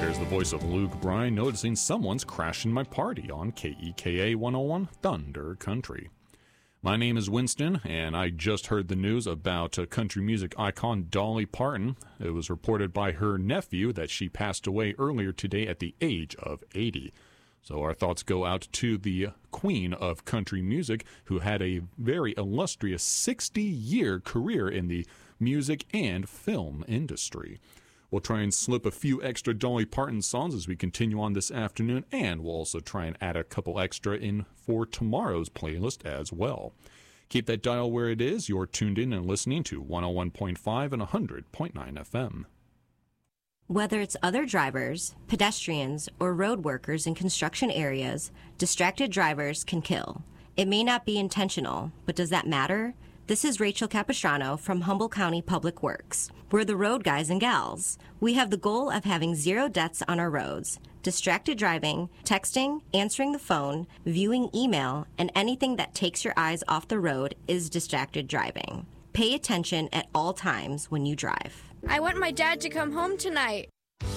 There's the voice of Luke Bryan noticing someone's crashing my party on KEKA 101 Thunder Country. My name is Winston, and I just heard the news about country music icon Dolly Parton. It was reported by her nephew that she passed away earlier today at the age of 80. So our thoughts go out to the queen of country music, who had a very illustrious 60-year career in the music and film industry. We'll try and slip a few extra Dolly Parton songs as we continue on this afternoon, and we'll also try and add a couple extra in for tomorrow's playlist as well. Keep that dial where it is. You're tuned in and listening to 101.5 and 100.9 FM. Whether it's other drivers, pedestrians, or road workers in construction areas, distracted drivers can kill. It may not be intentional, but does that matter? This is Rachel Capistrano from Humboldt County Public Works. We're the road guys and gals. We have the goal of having 0 deaths on our roads. Distracted driving, texting, answering the phone, viewing email, and anything that takes your eyes off the road is distracted driving. Pay attention at all times when you drive. I want my dad to come home tonight.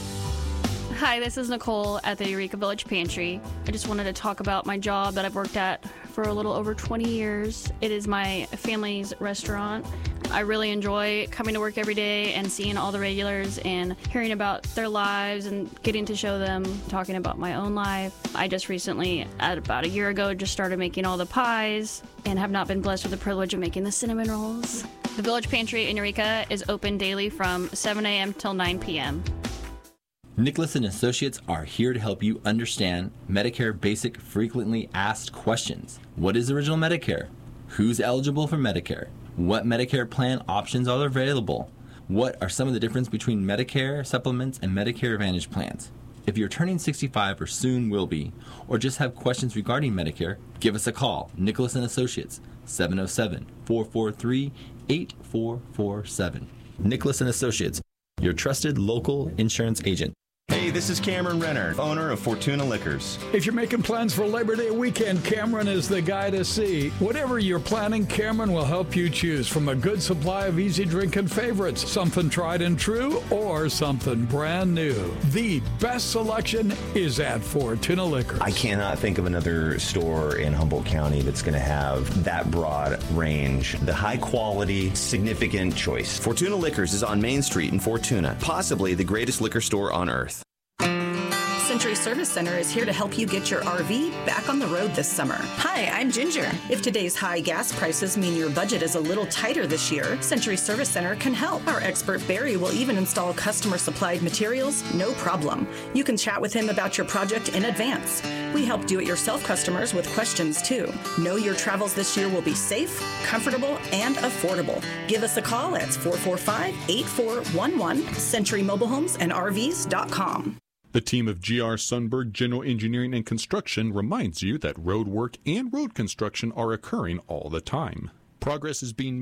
Hi, this is Nicole at the Eureka Village Pantry. I just wanted to talk about my job that I've worked at for a little over 20 years. It is my family's restaurant. I really enjoy coming to work every day and seeing all the regulars and hearing about their lives and getting to show them, talking about my own life. I just recently, about a year ago, just started making all the pies and have not been blessed with the privilege of making the cinnamon rolls. The Village Pantry in Eureka is open daily from 7 a.m. till 9 p.m. Nicholas & Associates are here to help you understand Medicare basic frequently asked questions. What is original Medicare? Who's eligible for Medicare? What Medicare plan options are available? What are some of the differences between Medicare supplements and Medicare Advantage plans? If you're turning 65 or soon will be, or just have questions regarding Medicare, give us a call. Nicholas & Associates, 707-443-8447. Nicholas & Associates, your trusted local insurance agent. Hey, this is Cameron Renner, owner of Fortuna Liquors. If you're making plans for Labor Day weekend, Cameron is the guy to see. Whatever you're planning, Cameron will help you choose from a good supply of easy drinking favorites, something tried and true or something brand new. The best selection is at Fortuna Liquors. I cannot think of another store in Humboldt County that's going to have that broad range. The high quality, significant choice. Fortuna Liquors is on Main Street in Fortuna, possibly the greatest liquor store on earth. Century Service Center is here to help you get your RV back on the road this summer. Hi, I'm Ginger. If today's high gas prices mean your budget is a little tighter this year, Century Service Center can help. Our expert Barry will even install customer-supplied materials, no problem. You can chat with him about your project in advance. We help do-it-yourself customers with questions, too. Know your travels this year will be safe, comfortable, and affordable. Give us a call at 445-8411, CenturyMobileHomesandRVs.com. The team of GR Sundberg General Engineering and Construction reminds you that road work and road construction are occurring all the time. Progress is being